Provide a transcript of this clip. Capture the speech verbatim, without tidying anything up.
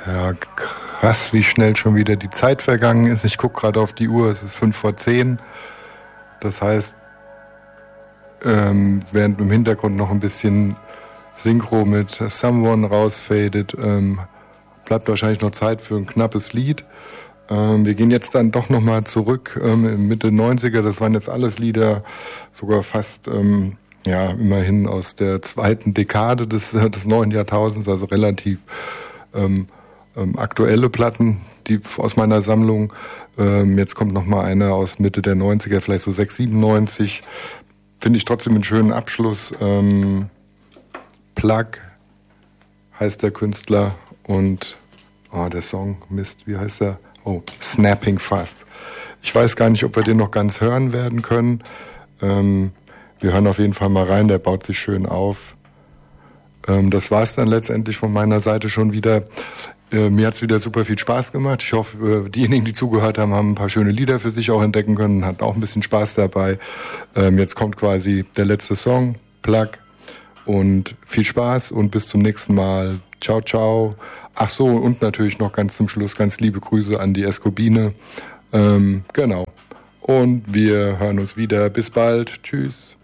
Ja, krass, wie schnell schon wieder die Zeit vergangen ist. Ich gucke gerade auf die Uhr, es ist fünf vor zehn. Das heißt, ähm, während im Hintergrund noch ein bisschen Synchro mit Someone rausfadet, ähm, bleibt wahrscheinlich noch Zeit für ein knappes Lied. Ähm, wir gehen jetzt dann doch nochmal zurück, ähm, Mitte neunziger, das waren jetzt alles Lieder, sogar fast, ähm, ja, immerhin aus der zweiten Dekade des, des neuen Jahrtausends, also relativ ähm, ähm, aktuelle Platten, die aus meiner Sammlung. Ähm, jetzt kommt nochmal eine aus Mitte der neunziger, vielleicht so sechs, siebenundneunzig. Finde ich trotzdem einen schönen Abschluss. Ähm, Plug heißt der Künstler und oh, der Song, Mist, wie heißt der? Oh, Snapping Fast. Ich weiß gar nicht, ob wir den noch ganz hören werden können. Ähm, wir hören auf jeden Fall mal rein, der baut sich schön auf. Ähm, das war es dann letztendlich von meiner Seite schon wieder. Äh, mir hat es wieder super viel Spaß gemacht. Ich hoffe, äh, diejenigen, die zugehört haben, haben ein paar schöne Lieder für sich auch entdecken können, hat auch ein bisschen Spaß dabei. Ähm, jetzt kommt quasi der letzte Song, Plug. Und viel Spaß und bis zum nächsten Mal. Ciao, ciao. Ach so, und natürlich noch ganz zum Schluss ganz liebe Grüße an die Eskobine. Ähm, genau. Und wir hören uns wieder. Bis bald. Tschüss.